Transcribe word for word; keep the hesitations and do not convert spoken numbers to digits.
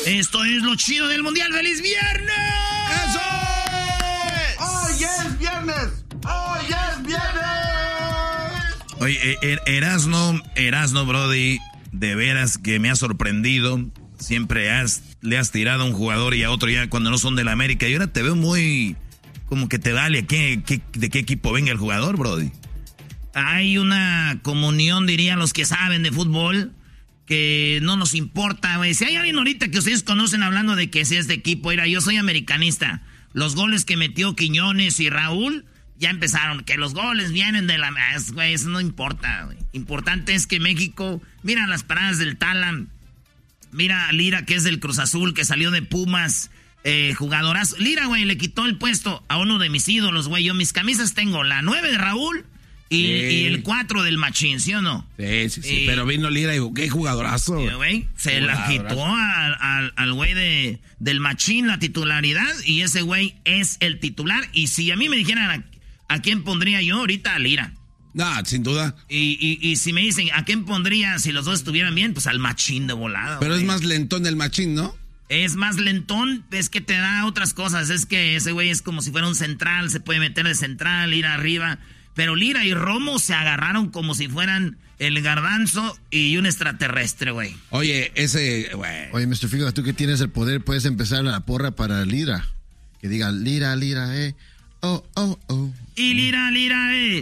Esto es lo chido del Mundial. ¡Feliz viernes! ¡Eso! ¡Hoy es viernes! ¡Hoy es viernes! Oye, er, Erasno, Erasno, Brody, de veras que me ha sorprendido. Siempre has, le has tirado a un jugador y a otro ya cuando no son de la América. Y ahora te veo muy... como que te vale qué, qué, de qué equipo venga el jugador, Brody. Hay una comunión, dirían los que saben de fútbol, que no nos importa, güey. Si hay alguien ahorita que ustedes conocen hablando de que si es de equipo, mira, yo soy americanista. Los goles que metió Quiñones y Raúl, ya empezaron. Que los goles vienen de la... Güey, eso no importa, güey. Importante es que México... Mira las paradas del Talan. Mira a Lira, que es del Cruz Azul, que salió de Pumas. Eh, jugadorazo. Lira, güey, le quitó el puesto a uno de mis ídolos, güey. Yo mis camisas tengo la nueve de Raúl y, sí. y el cuatro del Machín, ¿sí o no? Sí, sí, sí. Y, pero vino Lira y dijo, qué jugadorazo. Sí, güey, se jugadorazo. La quitó al güey de, del Machín la titularidad y ese güey es el titular. Y si a mí me dijeran a, a quién pondría yo ahorita, a Lira. No, sin duda. Y, y, y si me dicen a quién pondría si los dos estuvieran bien, pues al Machín de volada. Pero güey. Es más lentón el Machín, ¿no? Es más lentón, es que te da otras cosas. Es que ese güey es como si fuera un central, se puede meter de central, ir arriba. Pero Lira y Romo se agarraron como si fueran el Garbanzo y un extraterrestre, güey. Oye, ese, güey. Oye, mister Figo, tú que tienes el poder, puedes empezar la porra para Lira. Que diga Lira, Lira, eh. Oh, oh, oh. Y Lira, Lira, eh.